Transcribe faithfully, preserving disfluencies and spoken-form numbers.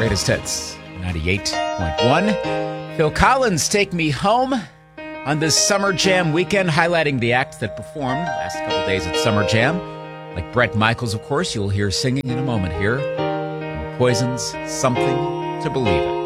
Greatest Hits, ninety-eight point one. Phil Collins, Take Me Home, on this Summer Jam weekend, highlighting the acts that performed last couple days at Summer Jam. Like Bret Michaels, of course, you'll hear singing in a moment here. And Poison's Something to Believe In.